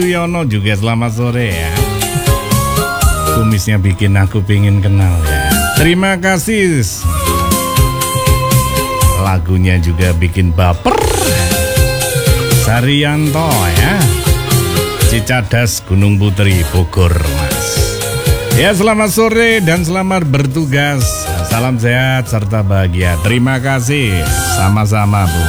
Yono juga selamat sore ya. Kumisnya bikin aku pingin kenal ya. Terima kasih. Lagunya juga bikin baper. Saryanto ya. Cicadas Gunung Putri Bogor Mas. Ya selamat sore dan selamat bertugas. Salam sehat serta bahagia. Terima kasih. Sama-sama Bu.